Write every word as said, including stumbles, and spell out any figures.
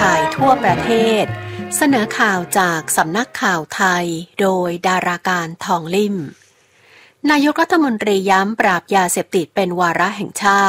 ข่ายทั่วประเทศเสนอข่าวจากสำนักข่าวไทยโดยดาราการทองลิ่มนายกรัฐมนตรีย้ำปราบยาเสพติดเป็นวาระแห่งชาติ